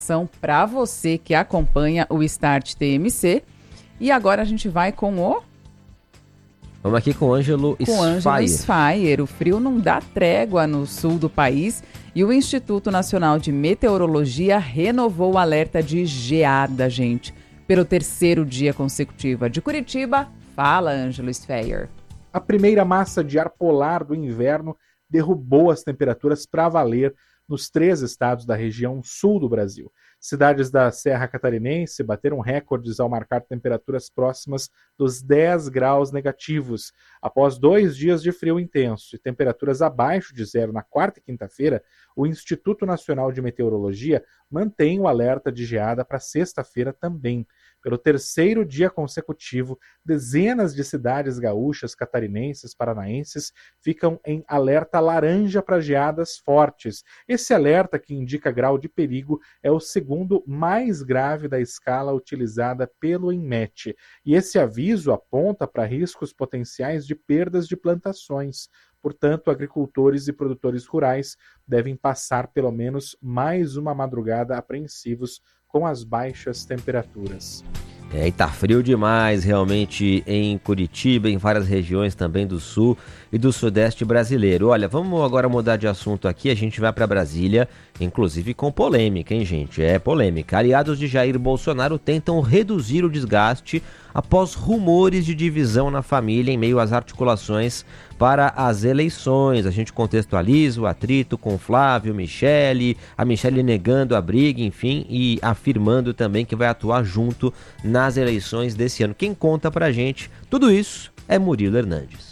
Para você que acompanha o Start TMC. E agora a gente vai com o... Vamos aqui com o Ângelo Sfayer. O frio não dá trégua no sul do país e o Instituto Nacional de Meteorologia renovou o alerta de geada, gente, pelo 3º dia consecutivo. De Curitiba, fala Ângelo Sfayer. A primeira massa de ar polar do inverno derrubou as temperaturas para valer nos 3 estados da região sul do Brasil. Cidades da Serra Catarinense bateram recordes ao marcar temperaturas próximas dos 10 graus negativos. Após 2 dias de frio intenso e temperaturas abaixo de zero na quarta e quinta-feira, o Instituto Nacional de Meteorologia mantém o alerta de geada para sexta-feira também. Pelo 3º dia consecutivo, dezenas de cidades gaúchas, catarinenses, paranaenses ficam em alerta laranja para geadas fortes. Esse alerta, que indica grau de perigo, é o segundo mais grave da escala utilizada pelo INMET. E esse aviso aponta para riscos potenciais de perdas de plantações. Portanto, agricultores e produtores rurais devem passar pelo menos mais uma madrugada apreensivos com as baixas temperaturas. E tá frio demais realmente em Curitiba, em várias regiões também do sul e do sudeste brasileiro. Olha, vamos agora mudar de assunto aqui, a gente vai para Brasília, inclusive com polêmica, hein, gente? É polêmica. Aliados de Jair Bolsonaro tentam reduzir o desgaste após rumores de divisão na família em meio às articulações para as eleições. A gente contextualiza o atrito com Flávio, Michele, a Michele negando a briga, enfim, e afirmando também que vai atuar junto nas eleições desse ano. Quem conta pra gente tudo isso é Murilo Hernandes.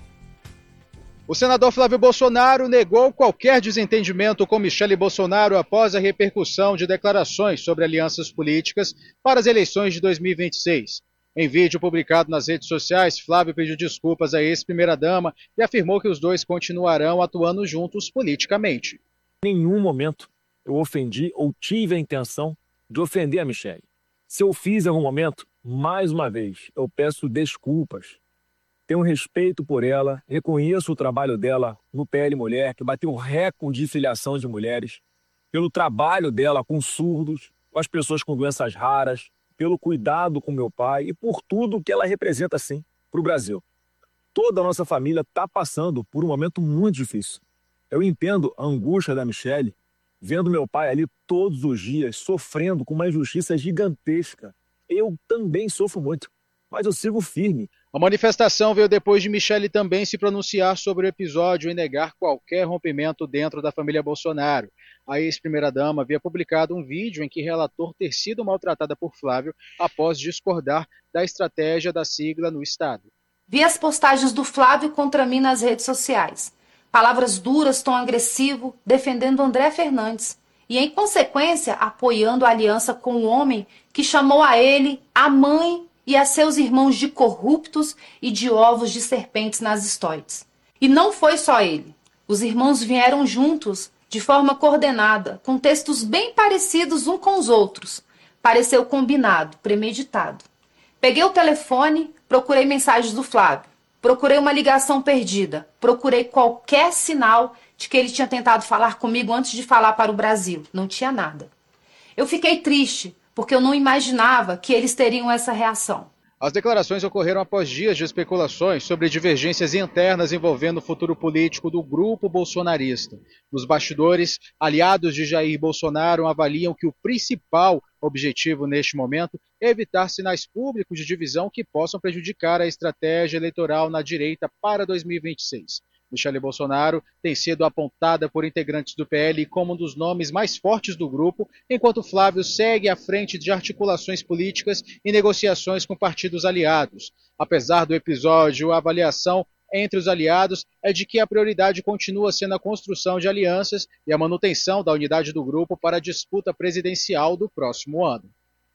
O senador Flávio Bolsonaro negou qualquer desentendimento com Michele Bolsonaro após a repercussão de declarações sobre alianças políticas para as eleições de 2026. Em vídeo publicado nas redes sociais, Flávio pediu desculpas à ex-primeira-dama e afirmou que os dois continuarão atuando juntos politicamente. Em nenhum momento eu ofendi ou tive a intenção de ofender a Michele. Se eu fiz em algum momento, mais uma vez, eu peço desculpas. Tenho respeito por ela, reconheço o trabalho dela no PL Mulher, que bateu recorde de filiação de mulheres, pelo trabalho dela com surdos, com as pessoas com doenças raras, pelo cuidado com meu pai e por tudo que ela representa, sim, para o Brasil. Toda a nossa família está passando por um momento muito difícil. Eu entendo a angústia da Michele, vendo meu pai ali todos os dias, sofrendo com uma injustiça gigantesca. Eu também sofro muito, mas eu sigo firme. A manifestação veio depois de Michele também se pronunciar sobre o episódio e negar qualquer rompimento dentro da família Bolsonaro. A ex-primeira-dama havia publicado um vídeo em que relatou ter sido maltratada por Flávio após discordar da estratégia da sigla no estado. Vi as postagens do Flávio contra mim nas redes sociais. Palavras duras, tom agressivo, defendendo André Fernandes. E, em consequência, apoiando a aliança com o homem que chamou a ele, a mãe e a seus irmãos de corruptos e de ovos de serpentes nas estoides. E não foi só ele. Os irmãos vieram juntos, de forma coordenada, com textos bem parecidos uns com os outros. Pareceu combinado, premeditado. Peguei o telefone, procurei mensagens do Flávio. Procurei uma ligação perdida. Procurei qualquer sinal de que ele tinha tentado falar comigo antes de falar para o Brasil. Não tinha nada. Eu fiquei triste, porque eu não imaginava que eles teriam essa reação. As declarações ocorreram após dias de especulações sobre divergências internas envolvendo o futuro político do grupo bolsonarista. Nos bastidores, aliados de Jair Bolsonaro avaliam que o principal objetivo neste momento é evitar sinais públicos de divisão que possam prejudicar a estratégia eleitoral na direita para 2026. Michele Bolsonaro tem sido apontada por integrantes do PL como um dos nomes mais fortes do grupo, enquanto Flávio segue à frente de articulações políticas e negociações com partidos aliados. Apesar do episódio, a avaliação entre os aliados é de que a prioridade continua sendo a construção de alianças e a manutenção da unidade do grupo para a disputa presidencial do próximo ano.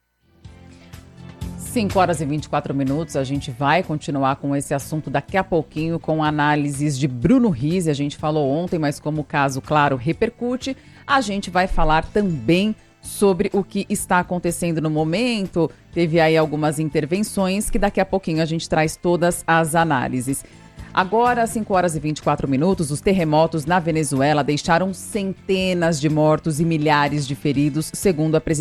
5h24, a gente vai continuar com esse assunto daqui a pouquinho com análises de Bruno Rizzi. A gente falou ontem, mas como o caso, claro, repercute, a gente vai falar também sobre o que está acontecendo no momento. Teve aí algumas intervenções que daqui a pouquinho a gente traz todas as análises. Agora, às 5 horas e 24 minutos, os terremotos na Venezuela deixaram centenas de mortos e milhares de feridos, segundo a presidência.